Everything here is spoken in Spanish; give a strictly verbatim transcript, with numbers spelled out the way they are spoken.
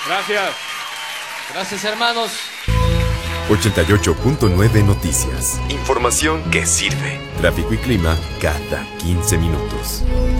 Gracias. Gracias, hermanos. ochenta y ocho punto nueve Noticias. Información que sirve. Tráfico y clima cada quince minutos.